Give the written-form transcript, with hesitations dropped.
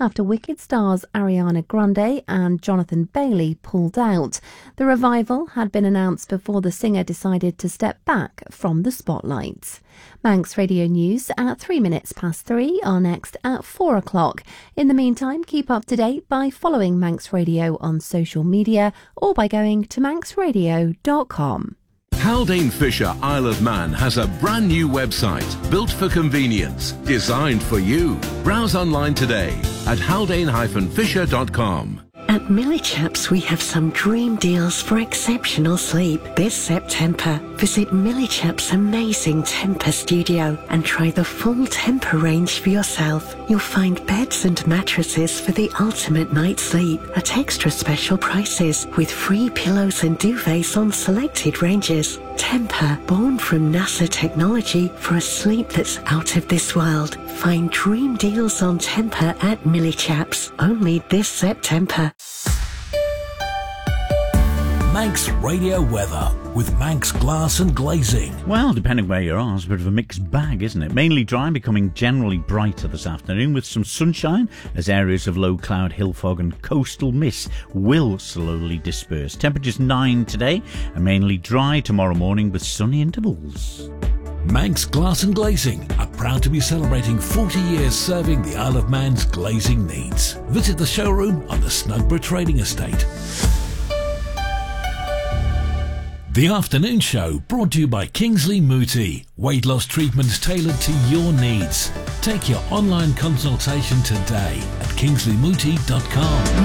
after Wicked stars Ariana Grande and Jonathan Bailey pulled out. The revival had been announced before the singer decided to step back from the spotlight. Manx Radio News at 3 are next at 4 o'clock. In the meantime, keep up to date by following Manx Radio on social media or by going to manxradio.com. Haldane Fisher Isle of Man has a brand new website built for convenience, designed for you. Browse online today at haldane-fisher.com. At Millichaps, we have some dream deals for exceptional sleep this September. Visit Millichaps' amazing Temper studio and try the full Temper range for yourself. You'll find beds and mattresses for the ultimate night's sleep at extra special prices with free pillows and duvets on selected ranges. Temper, born from NASA technology for a sleep that's out of this world. Find dream deals on Temper at Millichaps, only this September. Manx Radio weather with Manx Glass and Glazing. Well, depending where you are, it's a bit of a mixed bag, isn't it? Mainly dry, becoming generally brighter this afternoon with some sunshine as areas of low cloud, hill fog and coastal mist will slowly disperse. Temperatures 9 today and mainly dry tomorrow morning with sunny intervals. Manx Glass and Glazing are proud to be celebrating 40 years serving the Isle of Man's glazing needs. Visit the showroom on the Snugborough Trading Estate. The Afternoon Show brought to you by Kingsley Mooti. Weight loss treatments tailored to your needs. Take your online consultation today at kingsleymooti.com.